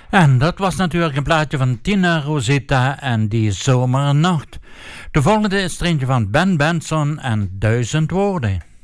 En dat was natuurlijk een plaatje van Tina Rosetta en Die Zomernacht. De volgende is er eentje van Ben Benson en 1000 woorden.